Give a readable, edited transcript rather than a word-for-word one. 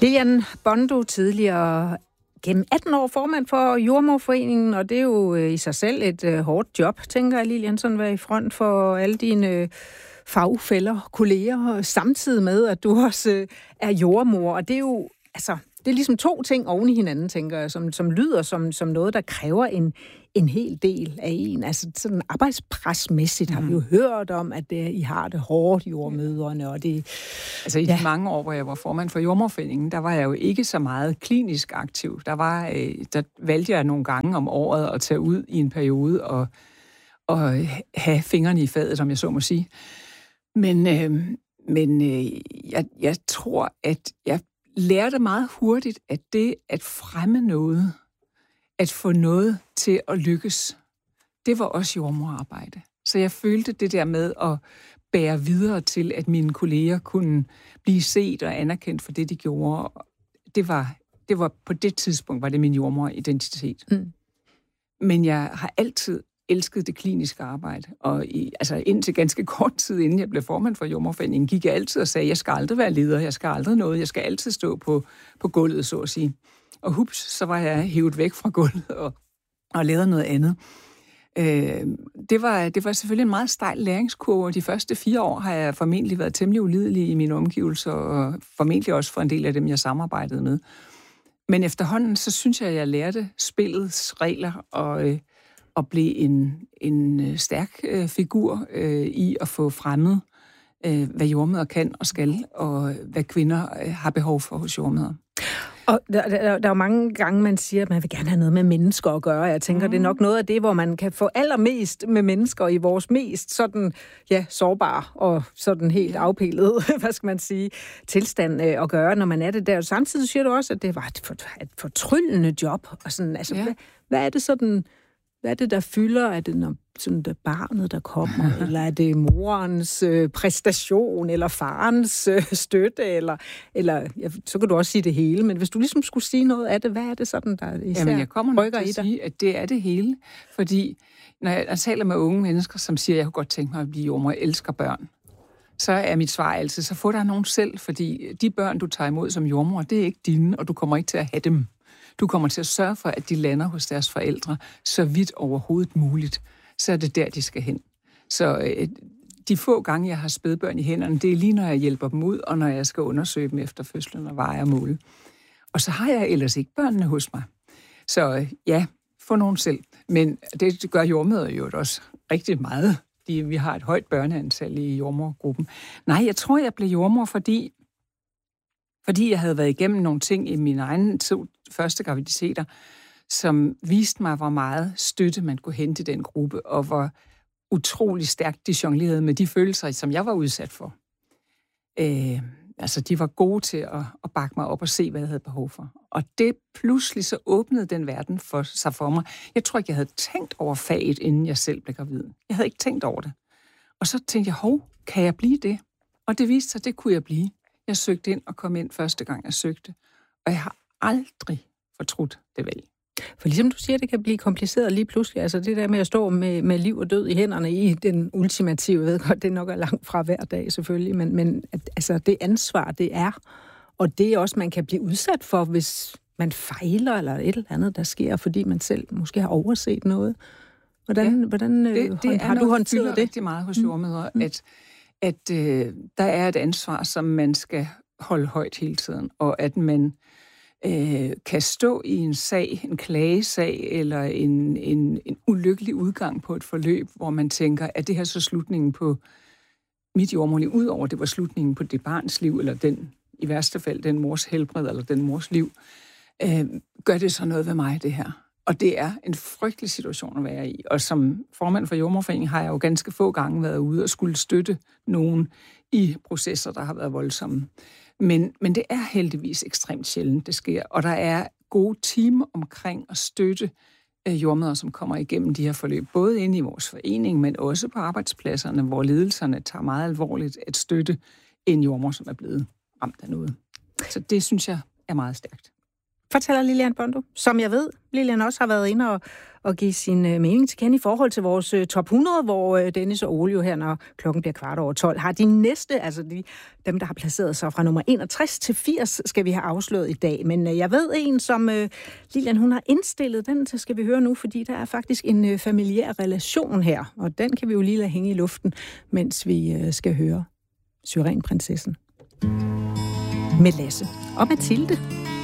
Lilian Bondo, tidligere gennem 18 år formand for Jordemoderforeningen, og det er jo i sig selv et hårdt job, tænker jeg, Lilian, sådan være i front for alle dine fagfæller, kolleger, samtidig med, at du også er jordemoder. Og det er jo, altså, det er ligesom to ting oven i hinanden, tænker jeg, som lyder som noget, der kræver en hel del af en. Altså sådan arbejdspresmæssigt har vi jo hørt om, at I har det hårdt, jordemødrene, og det... Altså i de mange år, hvor jeg var formand for Jordemoderforeningen, der var jeg jo ikke så meget klinisk aktiv. Der valgte jeg nogle gange om året at tage ud i en periode og have fingrene i fadet, som jeg så må sige. Men jeg tror, at jeg lærte meget hurtigt, at det at fremme noget, at få noget til at lykkes, det var også jordemoderarbejde. Så jeg følte det der med at bære videre til, at mine kolleger kunne blive set og anerkendt for det, de gjorde. Det var på det tidspunkt, var det min jordemoderidentitet. Mm. Men jeg har altid elsket det kliniske arbejde, og indtil ganske kort tid, inden jeg blev formand for Jordemoderforeningen, gik jeg altid og sagde, jeg skal aldrig være leder, jeg skal aldrig noget, jeg skal altid stå på gulvet, så at sige. Og hups, så var jeg hævet væk fra gulvet og lavede noget andet. Det var selvfølgelig en meget stejl læringskurve, og de første 4 år har jeg formentlig været temmelig ulidelig i mine omgivelser, og formentlig også for en del af dem, jeg samarbejdede med. Men efterhånden, så synes jeg lærte spillets regler, og blev en stærk figur i at få fremmet, hvad jordemødre kan og skal, og hvad kvinder har behov for hos jordemødre. Og der er jo mange gange, man siger, at man vil gerne have noget med mennesker at gøre. Jeg tænker, det er nok noget af det, hvor man kan få allermest med mennesker i vores mest sådan, sårbare og sådan helt afpillet, hvad skal man sige, tilstand at gøre, når man er det der. Samtidig siger du også, at det var et fortryllende job. Og sådan, altså, hvad er det sådan... Hvad er det, der fylder? Er det, når sådan, det barnet, der kommer? Eller er det morens præstation? Eller farens støtte? Eller så kan du også sige det hele. Men hvis du ligesom skulle sige noget af det, hvad er det sådan, der især jeg kommer nok til at sige, at det er det hele. Fordi når jeg taler med unge mennesker, som siger, at jeg kunne godt tænke mig at blive jordemoder, jeg elsker børn, så er mit svar altid, så få der nogen selv. Fordi de børn, du tager imod som jordemoder, det er ikke dine, og du kommer ikke til at have dem. Du kommer til at sørge for, at de lander hos deres forældre så vidt overhovedet muligt. Så er det der, de skal hen. Så de få gange, jeg har spædbørn i hænderne, det er lige, når jeg hjælper dem ud, og når jeg skal undersøge dem efter fødslen og veje og måle. Og så har jeg ellers ikke børnene hos mig. Så få nogen selv. Men det gør jordemødre jo også rigtig meget. Vi har et højt børneantal i jordemodergruppen. Nej, jeg tror, jeg blev jordemoder, fordi jeg havde været igennem nogle ting i mine egne 2 første graviditeter, som viste mig, hvor meget støtte man kunne hente i den gruppe, og hvor utrolig stærkt de jonglerede med de følelser, som jeg var udsat for. De var gode til at bakke mig op og se, hvad jeg havde behov for. Og det pludselig så åbnede den verden for mig. Jeg tror ikke, jeg havde tænkt over faget, inden jeg selv blev gravid. Jeg havde ikke tænkt over det. Og så tænkte jeg, kan jeg blive det? Og det viste sig, det kunne jeg blive. Jeg søgte ind og kom ind første gang, jeg søgte. Og jeg har aldrig fortrudt det valg. For ligesom du siger, det kan blive kompliceret lige pludselig. Altså det der med at stå med liv og død i hænderne i den ultimative, ved godt, det nok er langt fra hver dag selvfølgelig, men altså det ansvar, det er, og det er også, man kan blive udsat for, hvis man fejler eller et eller andet, der sker, fordi man selv måske har overset noget. Hvordan har du håndteret det? Det er rigtig meget hos jordemødre, at der er et ansvar, som man skal holde højt hele tiden, og at man kan stå i en sag, en klagesag, eller en ulykkelig udgang på et forløb, hvor man tænker, at det her så slutningen på mit jordemoderliv, udover det var slutningen på det barns liv, eller den, i værste fald, den mors helbred, eller den mors liv, gør det så noget ved mig, det her? Og det er en frygtelig situation at være i. Og som formand for Jordemoderforeningen har jeg jo ganske få gange været ude og skulle støtte nogen i processer, der har været voldsomme. Men det er heldigvis ekstremt sjældent, det sker. Og der er gode team omkring at støtte jordemødre, som kommer igennem de her forløb. Både inde i vores forening, men også på arbejdspladserne, hvor ledelserne tager meget alvorligt at støtte en jordemoder, som er blevet ramt af noget. Så det synes jeg er meget stærkt. fortæller Lilian Bondo, som jeg ved, Lilian også har været inde og give sin mening til kende i forhold til vores top 100, hvor Dennis og Ole jo her, når klokken bliver 12:15, har de næste, altså dem, der har placeret sig fra nummer 61 til 80, skal vi have afsløret i dag. Men jeg ved en, som Lilian, hun har indstillet, den så skal vi høre nu, fordi der er faktisk en familiær relation her, og den kan vi jo lige lade hænge i luften, mens vi skal høre Syrenprinsessen med Lasse og Mathilde.